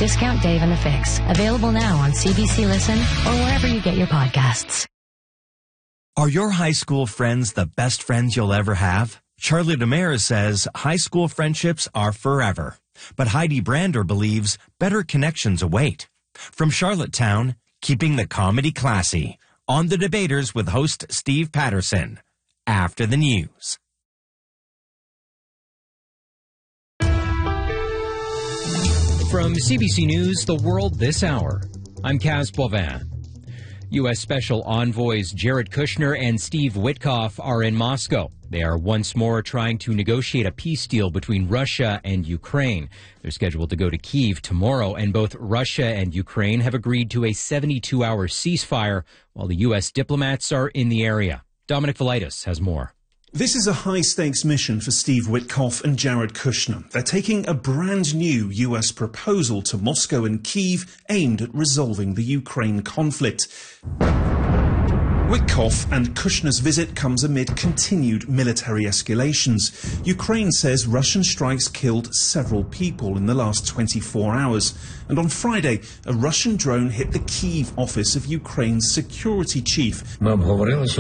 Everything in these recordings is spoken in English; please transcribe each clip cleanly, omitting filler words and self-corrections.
Discount Dave and the Fix. Available now on CBC Listen or wherever you get your podcasts. Are your high school friends the best friends you'll ever have? Charlie Demers says high school friendships are forever. But Heidi Brander believes better connections await. From Charlottetown, keeping the comedy classy. On The Debaters with host Steve Patterson. After the news. From CBC News, The World This Hour, I'm Kaz Boivin. U.S. Special Envoys Jared Kushner and Steve Witkoff are in Moscow. They are once more trying to negotiate a peace deal between Russia and Ukraine. They're scheduled to go to Kyiv tomorrow, and both Russia and Ukraine have agreed to a 72-hour ceasefire while the U.S. diplomats are in the area. Dominic Velitis has more. This is a high-stakes mission for Steve Witkoff and Jared Kushner. They're taking a brand-new U.S. proposal to Moscow and Kyiv aimed at resolving the Ukraine conflict. Witkoff and Kushner's visit comes amid continued military escalations. Ukraine says Russian strikes killed several people in the last 24 hours. And on Friday, a Russian drone hit the Kyiv office of Ukraine's security chief. Ukraine's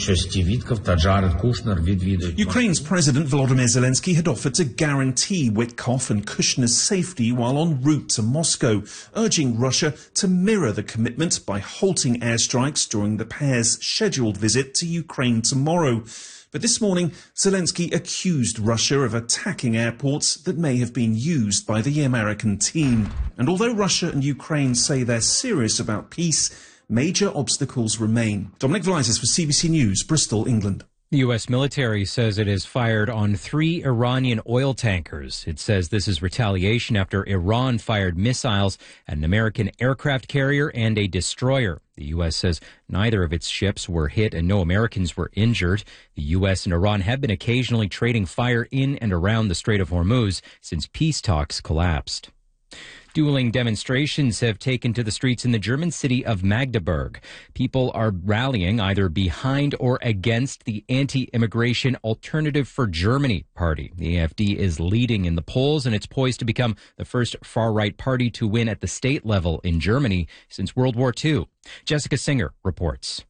President Volodymyr Zelensky had offered to guarantee Witkoff and Kushner's safety while en route to Moscow, urging Russia to mirror the commitment by halting airstrikes during the pair's scheduled visit to Ukraine tomorrow. But this morning, Zelensky accused Russia of attacking airports that may have been used by the American team. And although Russia and Ukraine say they're serious about peace, major obstacles remain. Dominic Velitis for CBC News, Bristol, England. The U.S. military says it has fired on 3 Iranian oil tankers. It says this is retaliation after Iran fired missiles at an American aircraft carrier and a destroyer. The U.S. says neither of its ships were hit and no Americans were injured. The U.S. and Iran have been occasionally trading fire in and around the Strait of Hormuz since peace talks collapsed. Dueling demonstrations have taken to the streets in the German city of Magdeburg. People are rallying either behind or against the anti-immigration Alternative for Germany party. The AfD is leading in the polls, and it's poised to become the first far-right party to win at the state level in Germany since World War II. Jessica Singer reports.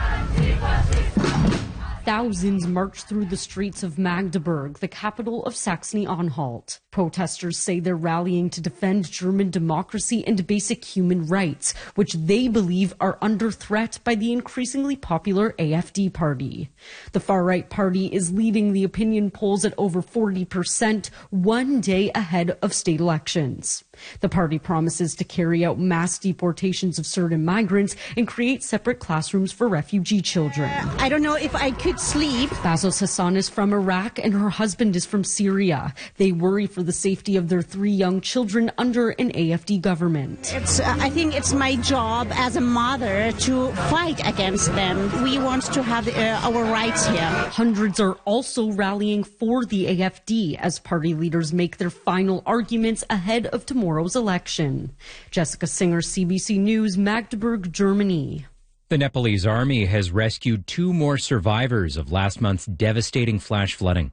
Thousands marched through the streets of Magdeburg, the capital of Saxony-Anhalt. Protesters say they're rallying to defend German democracy and basic human rights, which they believe are under threat by the increasingly popular AfD party. The far-right party is leading the opinion polls at over 40%, one day ahead of state elections. The party promises to carry out mass deportations of certain migrants and create separate classrooms for refugee children. I don't know if I could sleep. Bazos Hassan is from Iraq and her husband is from Syria. They worry for the safety of their 3 young children under an AfD government. I think it's my job as a mother to fight against them. We want to have our rights here. Hundreds are also rallying for the AfD as party leaders make their final arguments ahead of tomorrow's election. Jessica Singer, CBC News, Magdeburg, Germany. The Nepalese army has rescued 2 more survivors of last month's devastating flash flooding.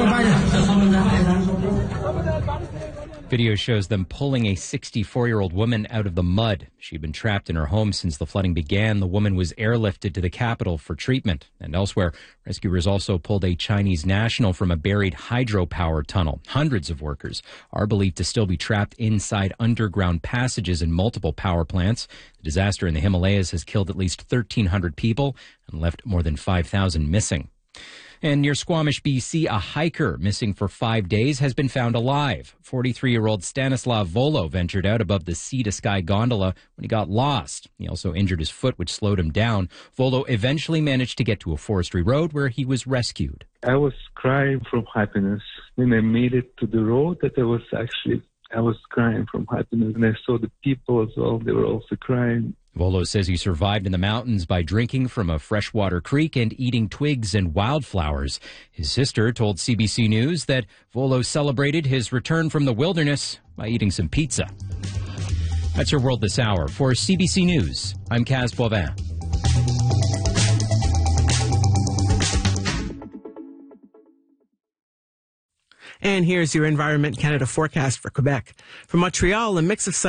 Video shows them pulling a 64-year-old woman out of the mud. She'd been trapped in her home since the flooding began. The woman was airlifted to the capital for treatment. And elsewhere, rescuers also pulled a Chinese national from a buried hydropower tunnel. Hundreds of workers are believed to still be trapped inside underground passages in multiple power plants. The disaster in the Himalayas has killed at least 1,300 people and left more than 5,000 missing. And near Squamish, BC, a hiker missing for 5 days has been found alive. 43-year-old Stanislav Volo ventured out above the sea-to-sky gondola when he got lost. He also injured his foot, which slowed him down. Volo eventually managed to get to a forestry road where he was rescued. I was crying from happiness. When I made it to the road, I was crying from happiness. And I saw the people as well. They were also crying. Volo says he survived in the mountains by drinking from a freshwater creek and eating twigs and wildflowers. His sister told CBC News that Volo celebrated his return from the wilderness by eating some pizza. That's your World This Hour. For CBC News, I'm Kaz Boivin. And here's your Environment Canada forecast for Quebec. For Montreal, a mix of